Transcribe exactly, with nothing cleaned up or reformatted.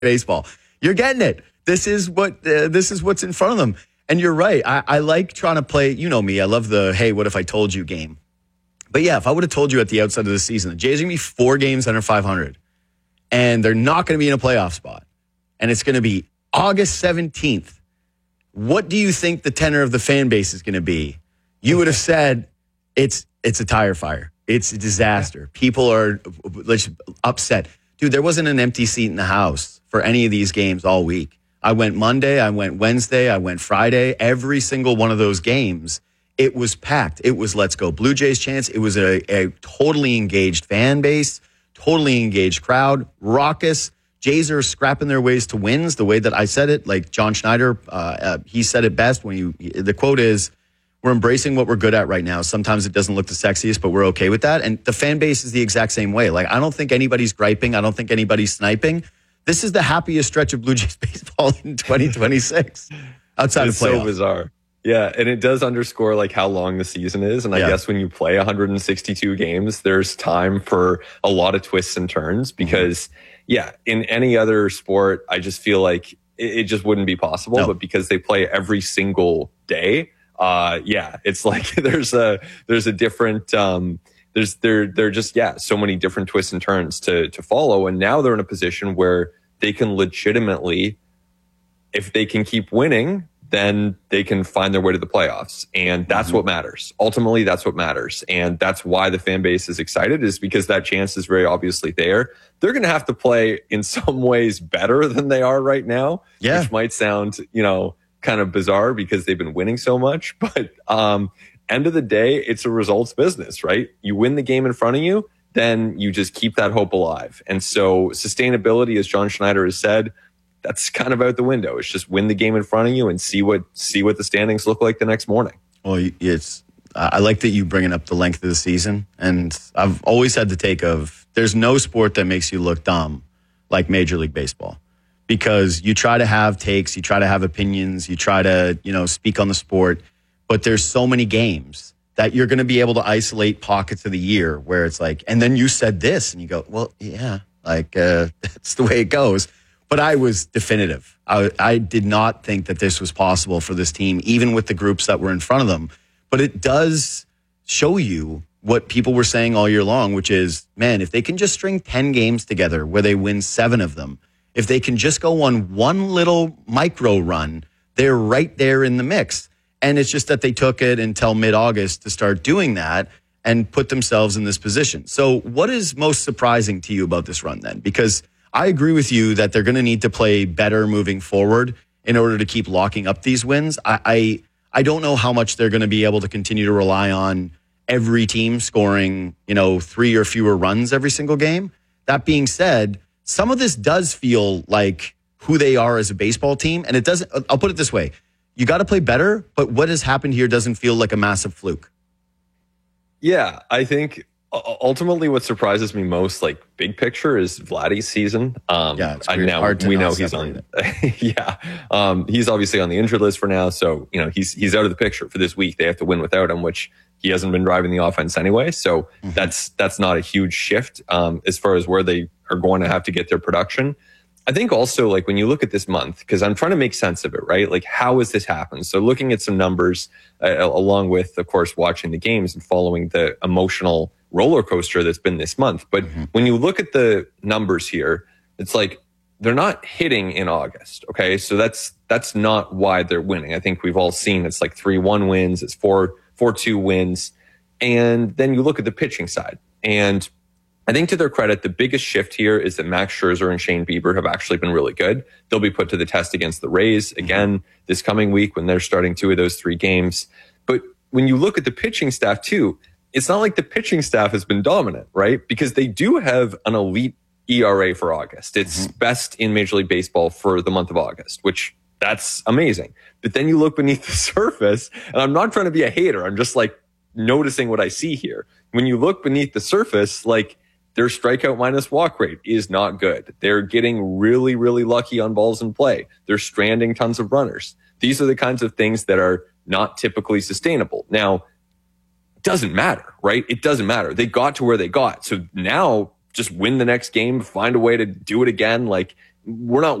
baseball. You're getting it. This is what uh, this is what's in front of them. And you're right. I, I like trying to play, you know me, I love the, hey, what if I told you game. But yeah, if I would have told you at the outset of the season, the Jays are going to be four games under five hundred, and they're not going to be in a playoff spot, and it's going to be August seventeenth, what do you think the tenor of the fan base is going to be? You would have said it's it's a tire fire. It's a disaster. People are upset. Dude, there wasn't an empty seat in the house for any of these games all week. I went Monday, I went Wednesday, I went Friday. Every single one of those games, it was packed. It was Let's Go Blue Jays chants. It was a, a totally engaged fan base, totally engaged crowd, raucous. Jays are scrapping their ways to wins, the way that I said it. Like John Schneider, uh, uh, he said it best when you, the quote is, we're embracing what we're good at right now. Sometimes it doesn't look the sexiest, but we're okay with that. And the fan base is the exact same way. Like, I don't think anybody's griping. I don't think anybody's sniping. This is the happiest stretch of Blue Jays baseball in twenty twenty-six outside it's of playoffs. So bizarre. Yeah, and it does underscore like how long the season is. And I yeah. guess when you play one hundred sixty-two games, there's time for a lot of twists and turns because, mm-hmm. yeah, in any other sport, I just feel like it, it just wouldn't be possible. No. But because they play every single day, uh, yeah, it's like there's a there's a different um, there's there there just yeah so many different twists and turns to to follow. And now they're in a position where they can legitimately, if they can keep winning, then they can find their way to the playoffs. And that's mm-hmm. what matters. Ultimately, that's what matters. And that's why the fan base is excited, is because that chance is very obviously there. They're going to have to play in some ways better than they are right now, yeah. which might sound, you know, kind of bizarre because they've been winning so much. But um, end of the day, it's a results business, right? You win the game in front of you, then you just keep that hope alive. And so sustainability, as John Schneider has said, that's kind of out the window. It's just win the game in front of you and see what see what the standings look like the next morning. Well, it's I like that you bringing up the length of the season, and I've always had the take of there's no sport that makes you look dumb like Major League Baseball, because you try to have takes, you try to have opinions, you try to you know speak on the sport, but there's so many games that you're going to be able to isolate pockets of the year where it's like, and then you said this, and you go, well, yeah, like uh, that's the way it goes. But I was definitive. I, I did not think that this was possible for this team, even with the groups that were in front of them. But it does show you what people were saying all year long, which is, man, if they can just string ten games together where they win seven of them, if they can just go on one little micro run, they're right there in the mix. And it's just that they took it until mid-August to start doing that and put themselves in this position. So what is most surprising to you about this run then? Because I agree with you that they're going to need to play better moving forward in order to keep locking up these wins. I I, I don't know how much they're going to be able to continue to rely on every team scoring, you know, three or fewer runs every single game. That being said, some of this does feel like who they are as a baseball team. And it doesn't, I'll put it this way. You got to play better, but what has happened here doesn't feel like a massive fluke. Yeah, I think ultimately what surprises me most, like big picture, is Vladdy's season. Um, yeah, it's I now hard to we know he's on. yeah, um, he's obviously on the injured list for now, so you know he's he's out of the picture for this week. They have to win without him, which he hasn't been driving the offense anyway. So mm-hmm. that's that's not a huge shift um, as far as where they are going to have to get their production. I think also, like, when you look at this month, because I'm trying to make sense of it, right? Like, how has this happened? So looking at some numbers, uh, along with, of course, watching the games and following the emotional roller coaster that's been this month. But mm-hmm. when you look at the numbers here, it's like they're not hitting in August. Okay. So that's, that's not why they're winning. I think we've all seen it's like three one wins, it's four, four two wins. And then you look at the pitching side. And I think to their credit, the biggest shift here is that Max Scherzer and Shane Bieber have actually been really good. They'll be put to the test against the Rays again mm-hmm. this coming week when they're starting two of those three games. But when you look at the pitching staff too, it's not like the pitching staff has been dominant, right? Because they do have an elite E R A for August. It's mm-hmm. best in Major League Baseball for the month of August, which that's amazing. But then you look beneath the surface, and I'm not trying to be a hater. I'm just like noticing what I see here. When you look beneath the surface, like their strikeout minus walk rate is not good. They're getting really, really lucky on balls in play. They're stranding tons of runners. These are the kinds of things that are not typically sustainable. Now, doesn't matter, right? It doesn't matter. They got to where they got. So now just win the next game, find a way to do it again. Like we're not